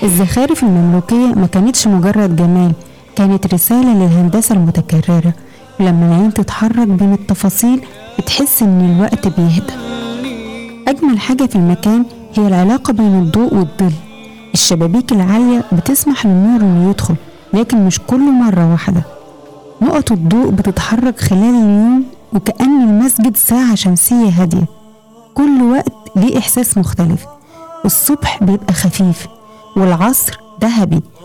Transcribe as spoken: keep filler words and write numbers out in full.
الزخارف المملوكية ما كانتش مجرد جمال، كانت رسالة للهندسة المتكررة. لما العين تتحرك بين التفاصيل بتحس إن الوقت بيهدى. أجمل حاجة في المكان هي العلاقة بين الضوء والظل. الشبابيك العالية بتسمح للنور إنه يدخل، لكن مش كل مرة واحدة. نقط الضوء بتتحرك خلال اليوم وكأن المسجد ساعة شمسية هادية. كل وقت ليه إحساس مختلف. الصبح بيبقى خفيف، والعصر ذهبي،